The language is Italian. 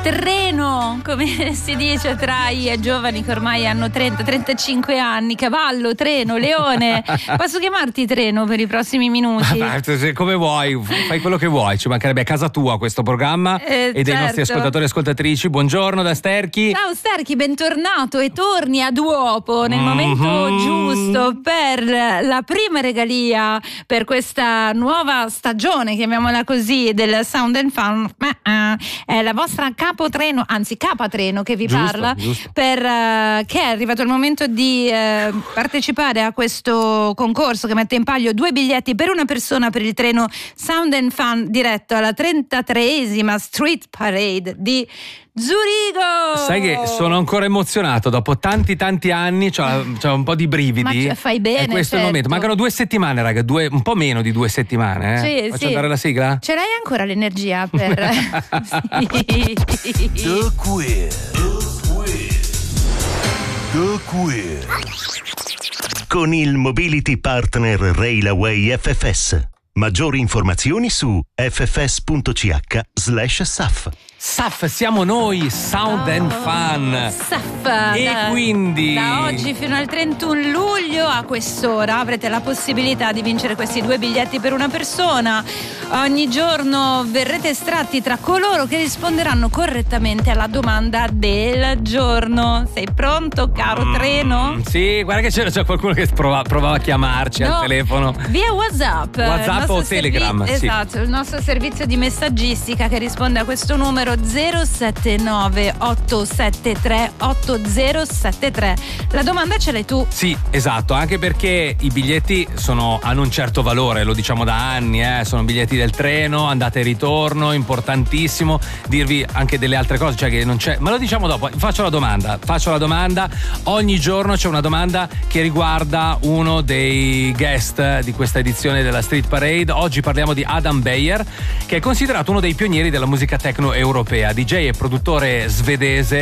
Treno, come si dice tra i giovani che ormai hanno 30-35 anni, cavallo, treno, leone. Posso chiamarti Treno per i prossimi minuti? Come vuoi, fai quello che vuoi, ci mancherebbe, a casa tua questo programma e dei nostri ascoltatori e ascoltatrici. Buongiorno da Sterchi. Ciao Sterchi, bentornato e torni ad uopo nel momento giusto per la prima regalia per questa nuova stagione, chiamiamola così, del Sound and Fun. È la vostra capotreno, anzi capatreno che vi parla, per che è arrivato il momento di partecipare a questo concorso che mette in palio 2 biglietti per una persona per il treno Sound and Fun diretto alla 33esima Street Parade di Zurigo. Sai che sono ancora emozionato dopo tanti anni, c'ho un po' di brividi. Ma fai bene, è questo il momento. Mancano 2 settimane, raga, un po' meno di 2 settimane. Sì, Faccio andare la sigla? Ce l'hai ancora l'energia per The Quiz. Con il Mobility Partner Railway FFS. Maggiori informazioni su ffs.ch/SAF. SAF, siamo noi, Sound and Fun. SAF. E quindi da oggi fino al 31 luglio a quest'ora avrete la possibilità di vincere questi 2 biglietti per una persona. Ogni giorno verrete estratti tra coloro che risponderanno correttamente alla domanda del giorno. Sei pronto, caro Treno? Sì, guarda che c'è qualcuno che provava a chiamarci al telefono. Via WhatsApp o Telegram. Esatto, il nostro servizio di messaggistica che risponde a questo numero 079 873 8073. La domanda ce l'hai tu. Sì, esatto, anche perché i biglietti hanno un certo valore, lo diciamo da anni, sono biglietti del treno, andata e ritorno, importantissimo dirvi anche delle altre cose, cioè che non c'è, ma lo diciamo dopo. Faccio la domanda. Ogni giorno c'è una domanda che riguarda uno dei guest di questa edizione della Street Parade. Oggi parliamo di Adam Beyer, che è considerato uno dei pionieri della musica techno europea, DJ e produttore svedese